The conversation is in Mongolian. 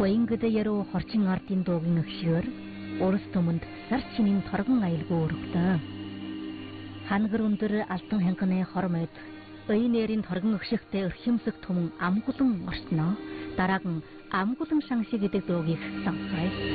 Уянгадаяро хорчин ардын дуугийн өгшгөр Орос түмэнд сар чинийн торгон аялгүй өргөдөө. Хангар өндөр алтан хянганы хормойд Өйнэрийн торгон өгшигтэй өрхимсэг түмэн амгулан орсноо. Дараахан амгулан шаншиг гэдэг дуугийг сонсгоё.